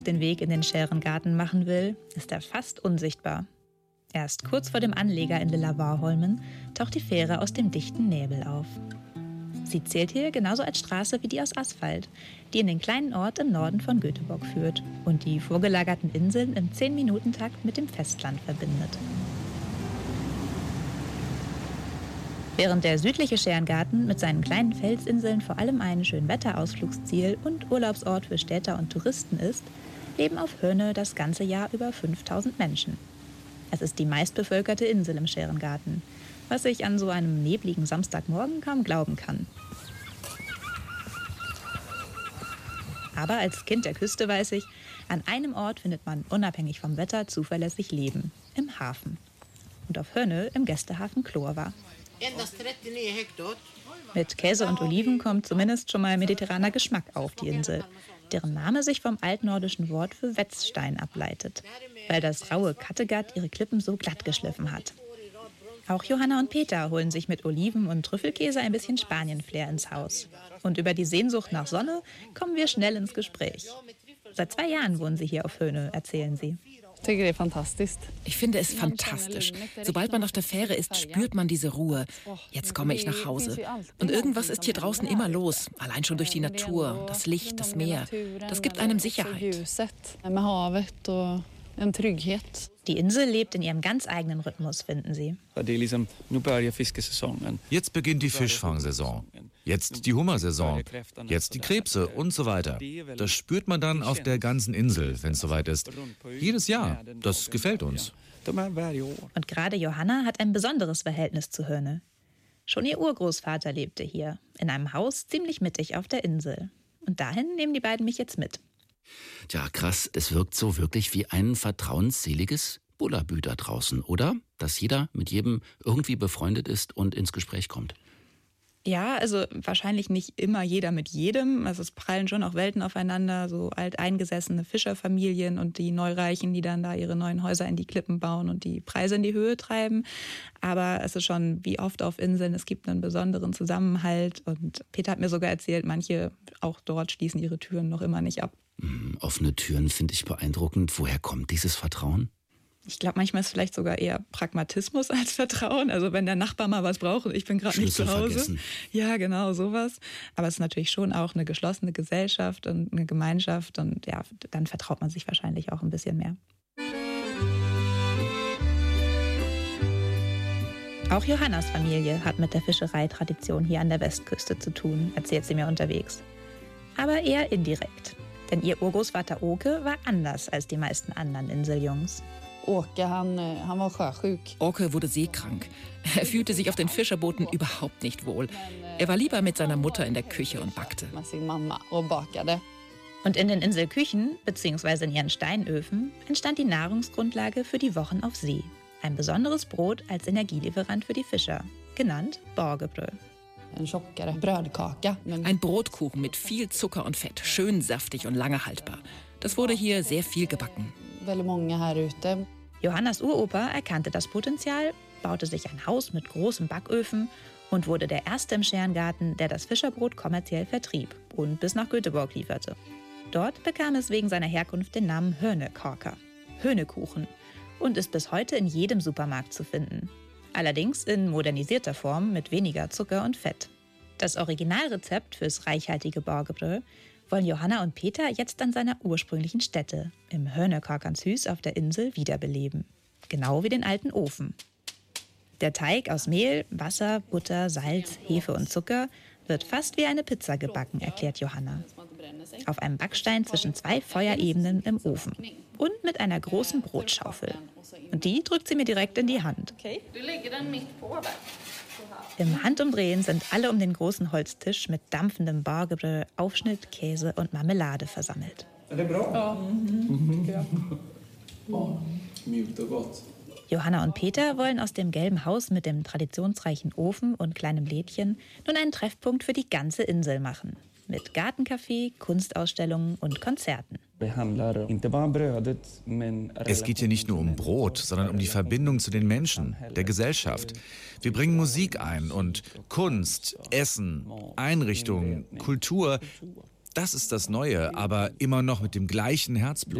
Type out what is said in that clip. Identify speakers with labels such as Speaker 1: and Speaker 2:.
Speaker 1: den Weg in den Schärengarten machen will, ist er fast unsichtbar. Erst kurz vor dem Anleger in Lilla Warholmen taucht die Fähre aus dem dichten Nebel auf. Sie zählt hier genauso als Straße wie die aus Asphalt, die in den kleinen Ort im Norden von Göteborg führt und die vorgelagerten Inseln im 10-Minuten-Takt mit dem Festland verbindet. Während der südliche Schärengarten mit seinen kleinen Felsinseln vor allem ein Schönwetterausflugsziel und Urlaubsort für Städter und Touristen ist, leben auf Hönö das ganze Jahr über 5000 Menschen. Es ist die meistbevölkerte Insel im Schärengarten, was ich an so einem nebligen Samstagmorgen kaum glauben kann. Aber als Kind der Küste weiß ich, an einem Ort findet man unabhängig vom Wetter zuverlässig Leben, im Hafen. Und auf Hönö im Gästehafen Klorva. Mit Käse und Oliven kommt zumindest schon mal mediterraner Geschmack auf die Insel, deren Name sich vom altnordischen Wort für Wetzstein ableitet, weil das raue Kattegat ihre Klippen so glatt geschliffen hat. Auch Johanna und Peter holen sich mit Oliven und Trüffelkäse ein bisschen Spanienflair ins Haus. Und über die Sehnsucht nach Sonne kommen wir schnell ins Gespräch. Seit 2 Jahren wohnen sie hier auf Hönö, erzählen sie.
Speaker 2: Ich finde es fantastisch. Sobald man auf der Fähre ist, spürt man diese Ruhe. Jetzt komme ich nach Hause. Und irgendwas ist hier draußen immer los. Allein schon durch die Natur, das Licht, das Meer. Das gibt einem Sicherheit.
Speaker 1: Die Insel lebt in ihrem ganz eigenen Rhythmus, finden sie.
Speaker 3: Jetzt beginnt die Fischfangsaison. Jetzt die Hummersaison. Jetzt die Krebse und so weiter. Das spürt man dann auf der ganzen Insel, wenn es soweit ist. Jedes Jahr. Das gefällt uns.
Speaker 1: Und gerade Johanna hat ein besonderes Verhältnis zu Hönö. Schon ihr Urgroßvater lebte hier, in einem Haus ziemlich mittig auf der Insel. Und dahin nehmen die beiden mich jetzt mit.
Speaker 4: Tja, krass, es wirkt so wirklich wie ein vertrauensseliges Bullabü da draußen, oder? Dass jeder mit jedem irgendwie befreundet ist und ins Gespräch kommt.
Speaker 1: Ja, also wahrscheinlich nicht immer jeder mit jedem. Also es prallen schon auch Welten aufeinander, so alteingesessene Fischerfamilien und die Neureichen, die dann da ihre neuen Häuser in die Klippen bauen und die Preise in die Höhe treiben. Aber es ist schon wie oft auf Inseln, es gibt einen besonderen Zusammenhalt. Und Peter hat mir sogar erzählt, manche auch dort schließen ihre Türen noch immer nicht ab.
Speaker 4: Offene Türen finde ich beeindruckend. Woher kommt dieses Vertrauen?
Speaker 1: Ich glaube, manchmal ist es vielleicht sogar eher Pragmatismus als Vertrauen. Also wenn der Nachbar mal was braucht und ich bin gerade nicht zu Hause.
Speaker 4: Vergessen.
Speaker 1: Ja, genau, sowas. Aber es ist natürlich schon auch eine geschlossene Gesellschaft und eine Gemeinschaft. Und ja, dann vertraut man sich wahrscheinlich auch ein bisschen mehr. Auch Johannas Familie hat mit der Fischereitradition hier an der Westküste zu tun, erzählt sie mir unterwegs. Aber eher indirekt. Denn ihr Urgroßvater Åke war anders als die meisten anderen Inseljungs.
Speaker 2: Åke wurde seekrank. Er fühlte sich auf den Fischerbooten überhaupt nicht wohl. Er war lieber mit seiner Mutter in der Küche und backte.
Speaker 1: Und in den Inselküchen, beziehungsweise in ihren Steinöfen, entstand die Nahrungsgrundlage für die Wochen auf See. Ein besonderes Brot als Energielieferant für die Fischer, genannt Borgebröd.
Speaker 2: Ein Brotkuchen mit viel Zucker und Fett, schön saftig und lange haltbar. Das wurde hier sehr viel gebacken.
Speaker 1: Johannas Uropa erkannte das Potenzial, baute sich ein Haus mit großen Backöfen und wurde der Erste im Schärengarten, der das Fischerbrot kommerziell vertrieb und bis nach Göteborg lieferte. Dort bekam es wegen seiner Herkunft den Namen Hönökorka, Hönökuchen, und ist bis heute in jedem Supermarkt zu finden. Allerdings in modernisierter Form mit weniger Zucker und Fett. Das Originalrezept fürs reichhaltige Borgebröd wollen Johanna und Peter jetzt an seiner ursprünglichen Stätte, im Hönökorkanshus auf der Insel, wiederbeleben. Genau wie den alten Ofen. Der Teig aus Mehl, Wasser, Butter, Salz, Hefe und Zucker wird fast wie eine Pizza gebacken, erklärt Johanna. Auf einem Backstein zwischen 2 Feuerebenen im Ofen und mit einer großen Brotschaufel. Und die drückt sie mir direkt in die Hand. Im Handumdrehen sind alle um den großen Holztisch mit dampfendem Borgebröd, Aufschnitt, Käse und Marmelade versammelt. Johanna und Peter wollen aus dem gelben Haus mit dem traditionsreichen Ofen und kleinem Lädchen nun einen Treffpunkt für die ganze Insel machen. Mit Gartencafé, Kunstausstellungen und Konzerten.
Speaker 3: Es geht hier nicht nur um Brot, sondern um die Verbindung zu den Menschen, der Gesellschaft. Wir bringen Musik ein und Kunst, Essen, Einrichtungen, Kultur. Das ist das Neue, aber immer noch mit dem gleichen Herzblut.